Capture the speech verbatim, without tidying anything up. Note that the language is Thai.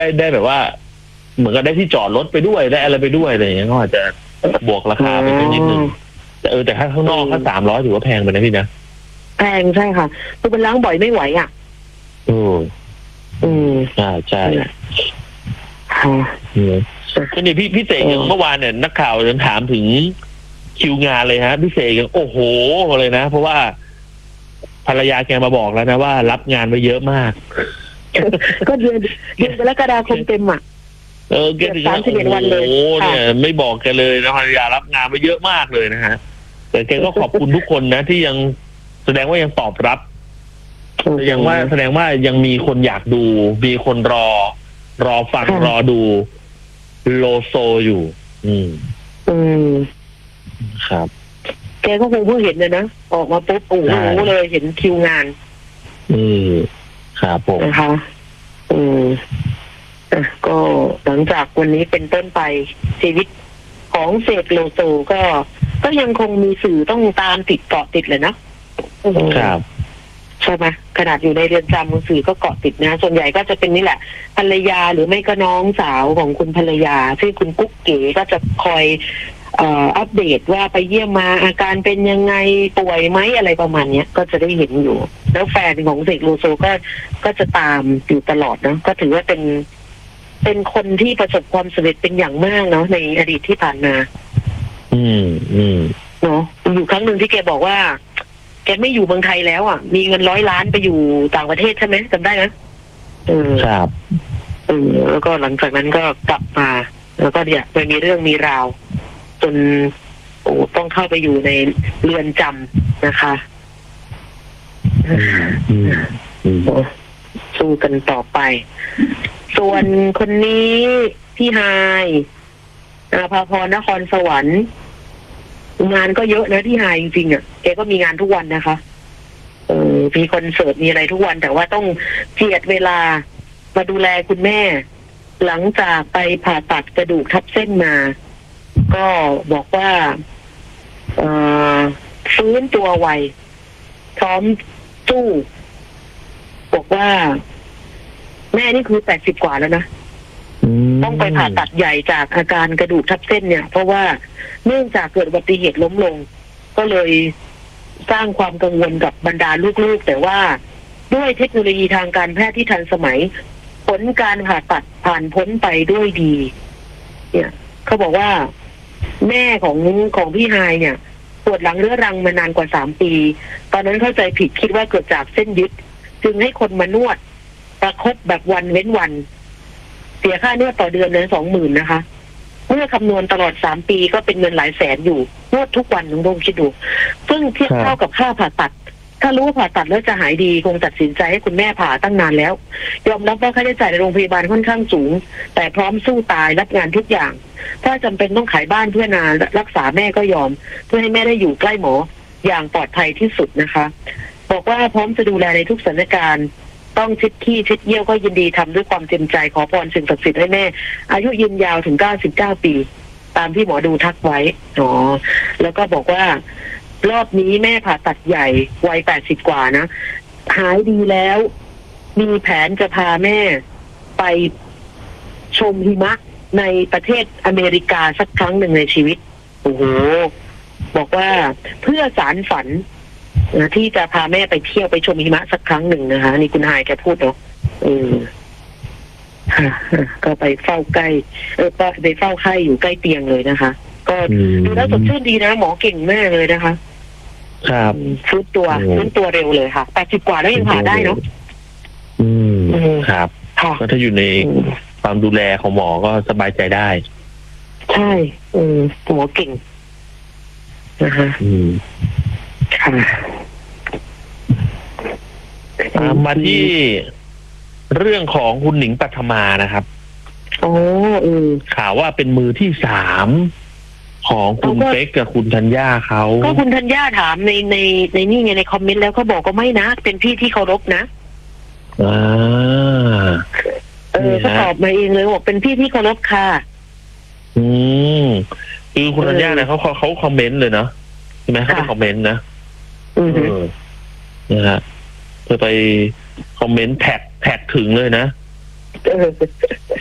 ได้แบบว่าเหมือนกับได้ที่จอดรถไปด้วยได้อะไรไปด้วยอะไรอย่างเงี้ยก็อาจจะบวกราคาไปนิดนึงแต่เออแต่ถ้าข้างนอกถ้าสามร้อยถือว่าแพงไปนะพี่นะแพงใช่ค่ะคือมันล้างบ่อยไม่ไหวอ่ะอืมอืมใช่ใช่ก็นี่พี่พี่เสกอย่างเมื่อวานเนี่ยนักข่าวยังถามถึงคิวงานเลยฮะพี่เสกยังโอ้โหเลยนะเพราะว่าภรรยาแกมาบอกแล้วนะว่ารับงานไว้เยอะมากก็เดือนเดือนกรกฎาคมเต็มอ่ะเออแกถึงว่าโอ้โหเนี่ยไม่บอกแกเลยนะภรรยารับงานไว้เยอะมากเลยนะฮะแต่แกก็ขอบคุณทุกคนนะที่ยังแสดงว่ายังตอบรับยังว่าแสดงว่ายังมีคนอยากดูมีคนรอรอฟังรอดูโลโซอยู่ อืมอืมครับแกก็คงเพิ่งเห็นเลยนะออกมาปุ๊บโอ้โหเลยเห็นคิวงานอืมครับผมนะคะอืมอ่ะก็หลังจากวันนี้เป็นต้นไปชีวิตของเสกโลโซก็ก็ยังคงมีสื่อต้องตามติดเกาะติดเลยนะครับใช่ไหมขนาดอยู่ในเรือนจำสื่อก็เกาะติดนะส่วนใหญ่ก็จะเป็นนี่แหละภรรยาหรือไม่ก็น้องสาวของคุณภรรยาที่คุณกุ๊กเก๋ก็จะคอยเอ่ออัปเดตว่าไปเยี่ยมมาอาการเป็นยังไงป่วยไหมอะไรประมาณเนี้ยก็จะได้เห็นอยู่แล้วแฟนของเสกโลโซก็ก็จะตามอยู่ตลอดนะก็ถือว่าเป็นเป็นคนที่ประสบความสำเร็จเป็นอย่างมากเนาะในอดีตที่ผ่านมาอืมอืมเนาะอยู่ครั้งหนึ่งที่แกบอกว่าแกไม่อยู่เมืองไทยแล้วอ่ะมีเงินร้อยล้านไปอยู่ต่างประเทศใช่ไหมจำได้ไหมเออครับเออแล้วก็หลังจากนั้นก็กลับมาแล้วก็เนี่ยไปมีเรื่องมีราวจนโอ้ต้องเข้าไปอยู่ในเรือนจำนะคะสู้กันต่อไปส่วนคนนี้พี่ไฮอาภาพรนครสวรรค์งานก็เยอะนะพี่ไฮจริงๆอ่ะแกก็มีงานทุกวันนะคะเออมีคอนเสิร์ตมีอะไรทุกวันแต่ว่าต้องเจียดเวลามาดูแลคุณแม่หลังจากไปผ่าตัดกระดูกทับเส้นมาก็บอกว่าเอ่อฟื้นตัวไวพร้อมสู้บอกว่าแม่นี่คือแปดสิบกว่าแล้วนะต้องไปผ่าตัดใหญ่จากอาการกระดูกทับเส้นเนี่ยเพราะว่าเนื่องจากเกิดอุบัติเหตุล้มลงก็เลยสร้างความกังวลกับบรรดาลูกๆแต่ว่าด้วยเทคโนโลยีทางการแพทย์ที่ทันสมัยผลการผ่าตัดผ่านพ้นไปด้วยดีเนี่ยเขาบอกว่าแม่ของของพี่ไฮเนี่ยปวดหลังเรื้อรังมานานกว่าสามปีตอนนั้นเข้าใจผิดคิดว่าเกิดจากเส้นยึดจึงให้คนมานวดประคบแบบวันเว้นวันเสียค่านวดต่อเดือนเลยสองหมื่นนะคะเมื่อคำนวณตลอดสามปีก็เป็นเงินหลายแสนอยู่นวดทุกวันน้องโดมคิดดูซึ่งเทียบเท่ากับค่าผ่าตัดถ้ารู้ว่าผ่าตัดแล้วจะหายดีคงตัดสินใจให้คุณแม่ผ่าตั้งนานแล้วยอมรับว่าค่าใช้จ่ายในโรงพยาบาลค่อนข้างสูงแต่พร้อมสู้ตายรับงานทุกอย่างถ้าจำเป็นต้องขายบ้านเพื่อนานรักษาแม่ก็ยอมเพื่อให้แม่ได้อยู่ใกล้หมออย่างปลอดภัยที่สุดนะคะบอกว่าพร้อมจะดูแลในทุกสถานการณ์ต้องเช็ดขี้เช็ดเยี่ยวก็ยินดีทำด้วยความเต็มใจขอพรสิ่งศักดิ์สิทธิ์ให้แม่อายุยืนยาวถึงเก้าสิบเก้าปีตามที่หมอดูทักไว้อ๋อแล้วก็บอกว่ารอบนี้แม่ผ่าตัดใหญ่วัยแปดสิบกว่านะหายดีแล้วมีแผนจะพาแม่ไปชมหิมะในประเทศอเมริกาสักครั้งหนึ่งในชีวิตโอ้โหบอกว่าเพื่อสารฝันนะที่จะพาแม่ไปเที่ยวไปชมหิมะสักครั้งหนึ่งนะคะนี่คุณไฮแกพูดเนาะเออก็ไปเฝ้าใกล้เออไปเฝ้าไข้อยู่ใกล้เตียงเลยนะคะก็ดูแล้วสดชื่นดีนะหมอเก่งมากเลยนะคะครับฟื้นตัวฟื้นตัวเร็วเลยค่ะแปดสิบกว่าแล้วยังผ่าได้เนาะอืมครับก็ถ้าอยู่ในความดูแลของหมอก็สบายใจได้ใช่เออหมอเก่งนะคะอืมค่ะมาที่เรื่องของคุณหนิงปัทมานะครับโอ้เออข่าวว่าเป็นมือที่สามของคุณเป๊กกับคุณธัญญาเขาก็คุณธัญญาถามในในในนี่ไงในคอมเมนต์แล้วเขาบอกก็ไม่นะเป็นพี่ที่เคารพนะอ่าเออเขาตอบมาเองเลยบอกเป็นพี่ที่เคารพค่ะอืมคือคุณธัญญาเนี่ยเขาเขาคอมเมนต์เลยเนาะใช่ไหมเขาไปคอมเมนต์นะอือนะฮะเพื่อไปคอมเมนต์แท็กแท็กถึงเลยนะเออ